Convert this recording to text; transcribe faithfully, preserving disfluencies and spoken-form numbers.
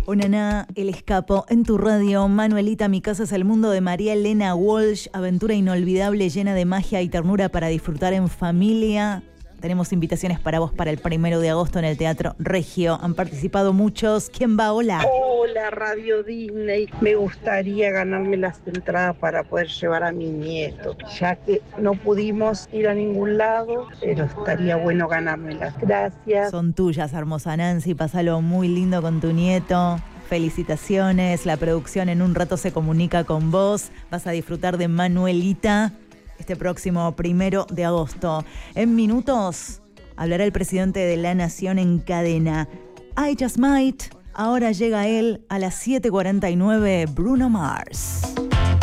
Onaná, El Escapo, en tu radio. Manuelita, Mi casa es el mundo, de María Elena Walsh. Aventura inolvidable, llena de magia y ternura para disfrutar en familia. Tenemos invitaciones para vos para el primero de agosto en el Teatro Regio. Han participado muchos. ¿Quién va? Hola. Hola, Radio Disney. Me gustaría ganarme las entradas para poder llevar a mi nieto, ya que no pudimos ir a ningún lado, pero estaría bueno ganármelas. Gracias. Son tuyas, hermosa Nancy. Pásalo muy lindo con tu nieto. Felicitaciones. La producción en un rato se comunica con vos. Vas a disfrutar de Manuelita este próximo primero de agosto. En minutos hablará el presidente de la Nación en cadena. I Just Might. Ahora llega él a las siete cuarenta y nueve, Bruno Mars.